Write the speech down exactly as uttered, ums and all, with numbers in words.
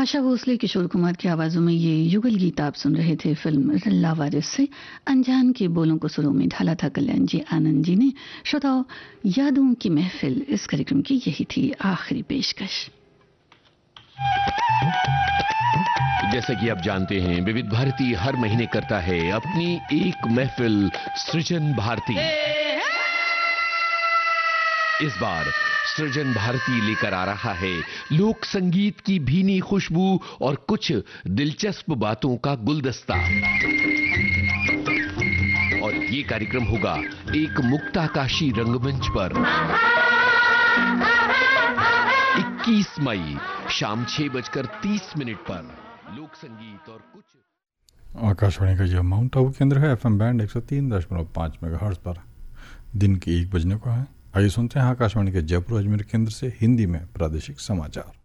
आशा भोसले, किशोर कुमार की आवाजों में ये युगल गीत आप सुन रहे थे फिल्म लावारिस से। अनजान के बोलों को सुरों में ढाला था कल्याण जी आनंद जी ने। श्रोताओ, यादों की महफिल इस कार्यक्रम की यही थी आखिरी पेशकश। जैसा कि आप जानते हैं, विविध भारती हर महीने करता है अपनी एक महफिल सृजन भारती। इस बार सृजन भारती लेकर आ रहा है लोक संगीत की भीनी खुशबू और कुछ दिलचस्प बातों का गुलदस्ता। और ये कार्यक्रम होगा एक मुक्ताकाशी रंगमंच पर इक्कीस मई शाम छह बजकर तीस मिनट पर लोक संगीत और कुछ। आकाशवाणी का यह माउंट आबू केंद्र है। एफएम बैंड एक सौ तीन दशमलव पाँच मेगाहर्ट्ज पर दिन के एक बजने को है। आइए सुनते हैं आकाशवाणी के जयपुर अजमेर केंद्र से हिंदी में प्रादेशिक समाचार।